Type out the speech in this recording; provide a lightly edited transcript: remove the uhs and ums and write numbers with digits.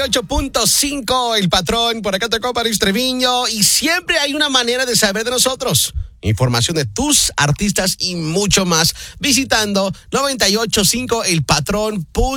98.5, El Patrón, por acá tocó París Treviño, y siempre hay una manera de saber de nosotros. Información de tus artistas y mucho más visitando 98.5elpatrón.com.